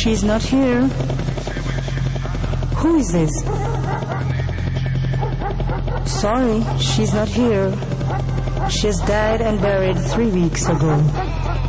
She's not here. Who is this? Sorry, she's not here. She's died and buried 3 weeks ago.